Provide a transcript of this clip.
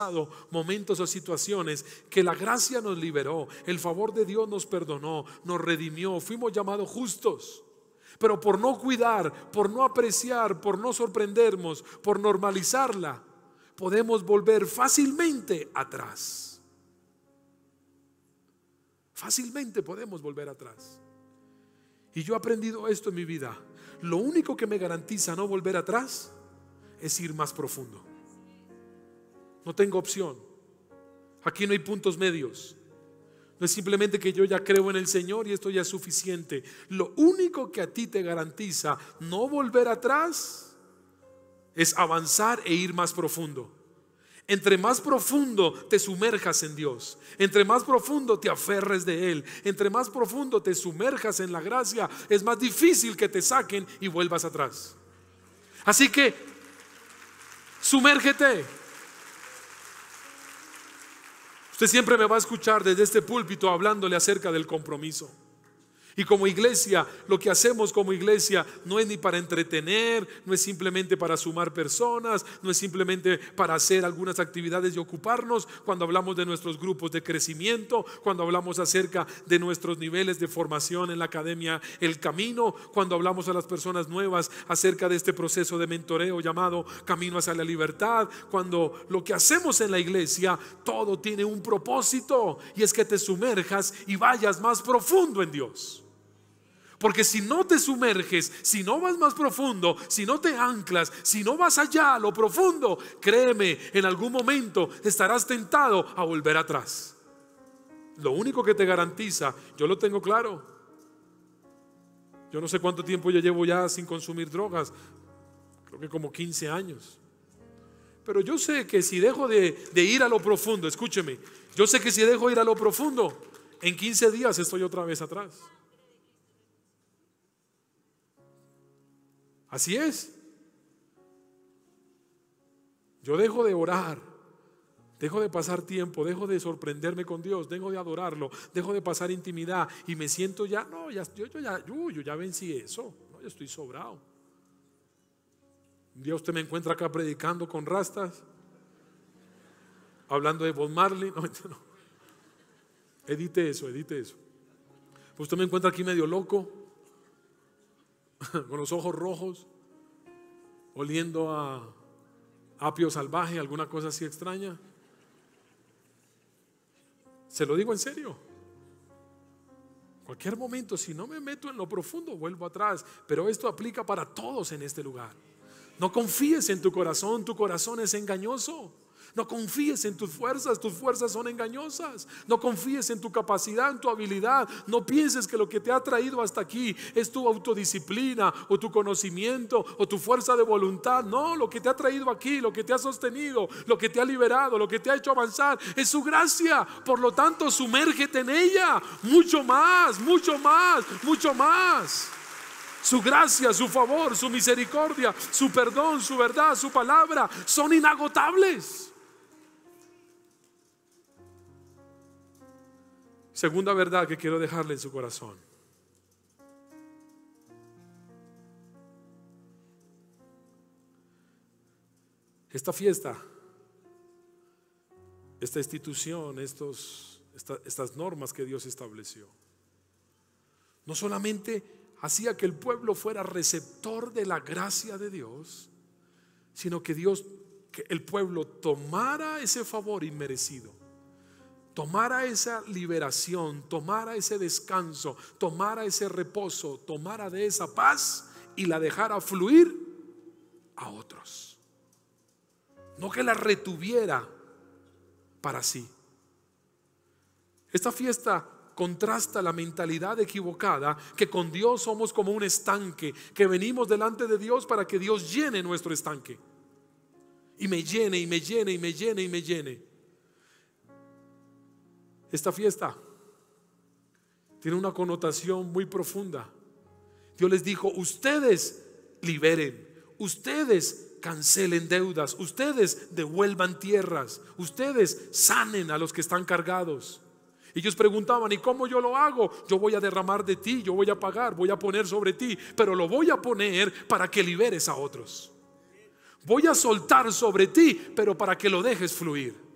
momentos o situaciones que la gracia nos liberó, el favor de Dios nos perdonó, nos redimió, fuimos llamados justos, pero por no cuidar, por no apreciar, por no sorprendernos, por normalizarla, podemos volver fácilmente atrás. Fácilmente podemos volver atrás. Y yo he aprendido esto en mi vida: lo único que me garantiza no volver atrás es ir más profundo. No tengo opción. Aquí no hay puntos medios. No es simplemente que yo ya creo en el Señor y esto ya es suficiente. Lo único que a ti te garantiza no volver atrás es avanzar e ir más profundo. Entre más profundo te sumerjas en Dios, entre más profundo te aferres de Él, entre más profundo te sumerjas en la gracia, es más difícil que te saquen y vuelvas atrás. Así que sumérgete. Usted siempre me va a escuchar desde este púlpito hablándole acerca del compromiso. Y como iglesia, lo que hacemos como iglesia no es ni para entretener, no es simplemente para sumar personas, no es simplemente para hacer algunas actividades y ocuparnos. Cuando hablamos de nuestros grupos de crecimiento, cuando hablamos acerca de nuestros niveles de formación en la academia El Camino, cuando hablamos a las personas nuevas acerca de este proceso de mentoreo llamado Camino hacia la Libertad, cuando lo que hacemos en la iglesia, todo tiene un propósito, y es que te sumerjas y vayas más profundo en Dios. Porque si no te sumerges, si no vas más profundo, si no te anclas, si no vas allá a lo profundo, créeme, en algún momento estarás tentado a volver atrás. Lo único que te garantiza, yo lo tengo claro. Yo no sé cuánto tiempo yo llevo ya sin consumir drogas, creo que como 15 años. Pero yo sé que si dejo de ir a lo profundo, escúcheme, yo sé que si dejo de ir a lo profundo, en 15 días estoy otra vez atrás. Así es. Yo dejo de orar, dejo de pasar tiempo, dejo de sorprenderme con Dios, dejo de adorarlo, dejo de pasar intimidad y me siento ya, no, yo ya vencí eso, no, yo estoy sobrado. Un día usted me encuentra acá predicando con rastas, hablando de Bob Marley, no. Edite eso. Usted me encuentra aquí medio loco, con los ojos rojos, oliendo a apio salvaje, alguna cosa así extraña. Se lo digo en serio. Cualquier momento, si no me meto en lo profundo, vuelvo atrás. Pero esto aplica para todos en este lugar. No confíes en tu corazón es engañoso. No confíes en tus fuerzas son engañosas. No confíes en tu capacidad, en tu habilidad. No pienses que lo que te ha traído hasta aquí es tu autodisciplina o tu conocimiento o tu fuerza de voluntad. No, lo que te ha traído aquí, lo que te ha sostenido, lo que te ha liberado, lo que te ha hecho avanzar es su gracia. Por lo tanto, sumérgete en ella. Mucho más. Su gracia, su favor, su misericordia, su perdón, su verdad, su palabra son inagotables. Segunda verdad que quiero dejarle en su corazón. Esta fiesta, esta institución, estas normas que Dios estableció, no solamente hacía que el pueblo fuera receptor de la gracia de Dios, sino que el pueblo tomara ese favor inmerecido, tomara esa liberación, tomara ese descanso, tomara ese reposo, tomara de esa paz y la dejara fluir a otros. No que la retuviera para sí. Esta fiesta contrasta la mentalidad equivocada que con Dios somos como un estanque, que venimos delante de Dios para que Dios llene nuestro estanque y me llene. Esta fiesta tiene una connotación muy profunda. Dios les dijo: ustedes liberen, ustedes cancelen deudas, ustedes devuelvan tierras, ustedes sanen a los que están cargados. Ellos preguntaban: ¿y cómo yo lo hago? Yo voy a derramar de ti, yo voy a pagar, voy a poner sobre ti, pero lo voy a poner para que liberes a otros. Voy a soltar sobre ti, pero para que lo dejes fluir.